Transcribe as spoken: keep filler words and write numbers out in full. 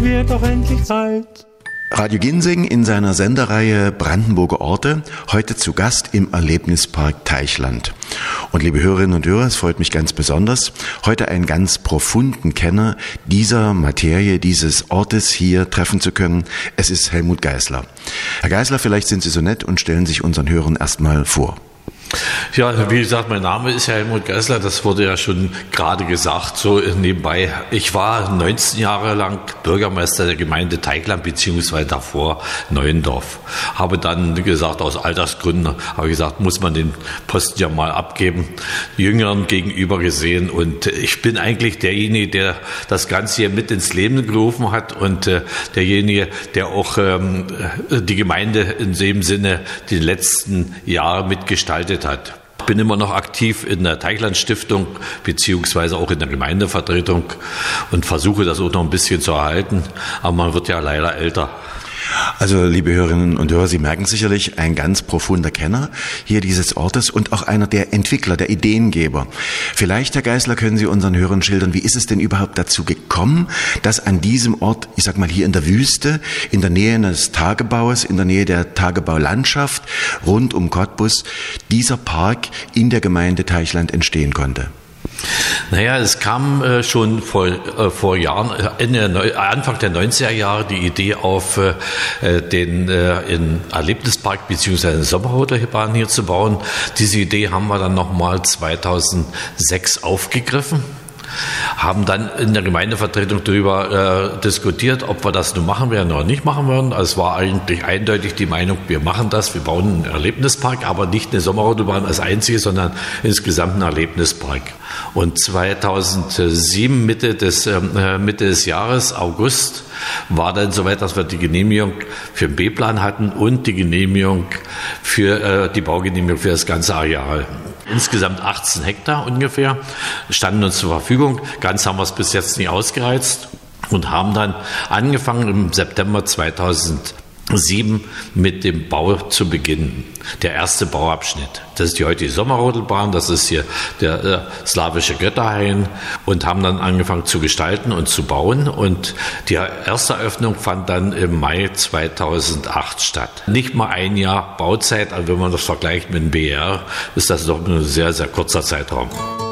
Wird doch endlich Zeit. Radio Ginsing in seiner Sendereihe Brandenburger Orte, heute zu Gast im Erlebnispark Teichland. Und liebe Hörerinnen und Hörer, es freut mich ganz besonders, heute einen ganz profunden Kenner dieser Materie, dieses Ortes hier treffen zu können. Es ist Helmut Geisler. Herr Geisler, vielleicht sind Sie so nett und stellen sich unseren Hörern erstmal vor. Ja, wie gesagt, mein Name ist Helmut Geisler, das wurde ja schon gerade gesagt, so nebenbei. Ich war neunzehn Jahre lang Bürgermeister der Gemeinde Teichland, beziehungsweise davor Neuendorf. Habe dann gesagt, aus Altersgründen, habe gesagt, muss man den Posten ja mal abgeben, Jüngeren gegenüber gesehen. Und ich bin eigentlich derjenige, der das Ganze hier mit ins Leben gerufen hat und äh, derjenige, der auch ähm, die Gemeinde in dem Sinne die letzten Jahre mitgestaltet hat. Ich bin immer noch aktiv in der Teichland Stiftung beziehungsweise auch in der Gemeindevertretung und versuche das auch noch ein bisschen zu erhalten, aber man wird ja leider älter. Also, liebe Hörerinnen und Hörer, Sie merken sicherlich, ein ganz profunder Kenner hier dieses Ortes und auch einer der Entwickler, der Ideengeber. Vielleicht, Herr Geisler, können Sie unseren Hörern schildern, wie ist es denn überhaupt dazu gekommen, dass an diesem Ort, ich sag mal hier in der Wüste, in der Nähe eines Tagebaus, in der Nähe der Tagebaulandschaft, rund um Cottbus, dieser Park in der Gemeinde Teichland entstehen konnte? Naja, es kam äh, schon vor, äh, vor Jahren, Ende, Anfang der neunziger Jahre die Idee auf, äh, den äh, in Erlebnispark bzw. eine Sommerrodelbahn hier zu bauen. Diese Idee haben wir dann nochmal zweitausendsechs aufgegriffen. Haben dann in der Gemeindevertretung darüber äh, diskutiert, ob wir das nun machen werden oder nicht machen werden. Also es war eigentlich eindeutig die Meinung, wir machen das, wir bauen einen Erlebnispark, aber nicht eine Sommerrodelbahn als einzige, sondern insgesamt einen Erlebnispark. Und zweitausendsieben, Mitte des, äh, Mitte des Jahres, August, war dann soweit, dass wir die Genehmigung für den B-Plan hatten und die Genehmigung für äh, die Baugenehmigung für das ganze Areal. Insgesamt achtzehn Hektar ungefähr standen uns zur Verfügung. Ganz haben wir es bis jetzt nicht ausgereizt und haben dann angefangen im September zweitausendsieben mit dem Bau zu beginnen. Der erste Bauabschnitt. Das ist die heutige Sommerrodelbahn, das ist hier der äh, slawische Götterhain und haben dann angefangen zu gestalten und zu bauen und die erste Eröffnung fand dann im Mai zweitausendacht statt. Nicht mal ein Jahr Bauzeit, also wenn man das vergleicht mit dem B R, ist das doch ein sehr, sehr kurzer Zeitraum.